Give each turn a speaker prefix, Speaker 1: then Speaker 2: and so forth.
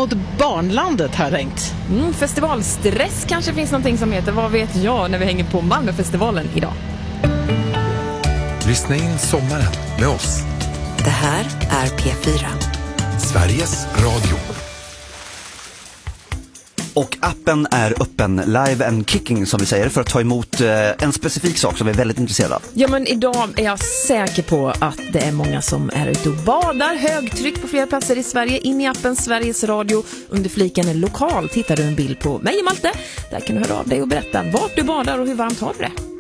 Speaker 1: mot barnlandet har tänkt.
Speaker 2: Festivalstress kanske finns någonting som heter, vad vet jag, när vi hänger på Malmöfestivalen idag.
Speaker 3: Lyssna in sommaren med oss.
Speaker 4: Det här är P4.
Speaker 3: Sveriges Radio.
Speaker 5: Och appen är öppen, live and kicking som vi säger, för att ta emot en specifik sak som vi är väldigt intresserade av.
Speaker 2: Ja, men idag är jag säker på att det är många som är ute och badar. Högtryck på flera platser i Sverige. In i appen Sveriges Radio. Under fliken lokal tittar du en bild på mig och Malte. Där kan du höra av dig och berätta vart du badar och hur varmt har du det.